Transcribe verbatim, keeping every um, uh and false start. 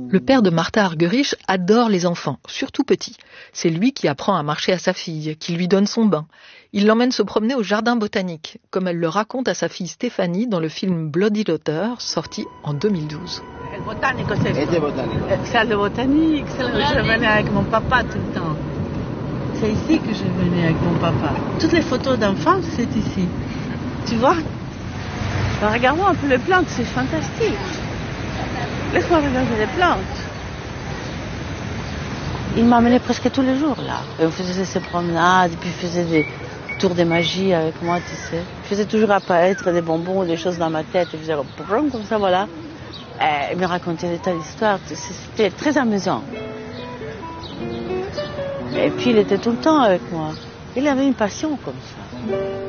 Le père de Martha Argerich adore les enfants, surtout petits. C'est lui qui apprend à marcher à sa fille, qui lui donne son bain. Il l'emmène se promener au jardin botanique, comme elle le raconte à sa fille Stéphanie dans le film Bloody Daughter, sorti en deux mille douze. Le botanique, c'est ça. C'est le botanique, c'est là où je venais avec mon papa tout le temps. C'est ici que je venais avec mon papa. Toutes les photos d'enfants, c'est ici. Tu vois? Ben, regardons un peu les plantes, c'est fantastique. Laisse-moi regarder les plantes. Il m'amenait presque tous les jours là. Et on faisait ses promenades, et puis il faisait des tours de magie avec moi, tu sais. Il faisait toujours apparaître des bonbons ou des choses dans ma tête. Il faisait comme ça, voilà. Et il me racontait des tas d'histoires. C'était très amusant. Et puis il était tout le temps avec moi. Il avait une passion comme ça.